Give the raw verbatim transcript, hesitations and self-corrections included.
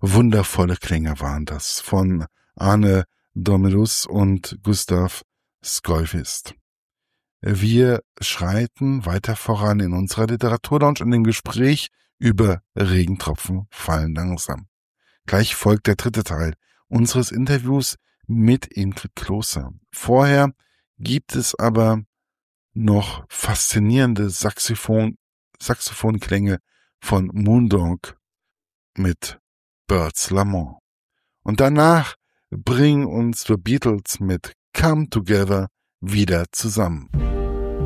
Wundervolle Klänge waren das von Arne Dominus und Gustav Skolvist. Wir schreiten weiter voran in unserer Literaturlounge und im Gespräch über Regentropfen fallen langsam. Gleich folgt der dritte Teil unseres Interviews mit Ingrid Kloser. Vorher gibt es aber noch faszinierende Saxophon, Saxophonklänge von Moondog mit Birds Lamont. Und danach bringen uns The Beatles mit Come Together wieder zusammen.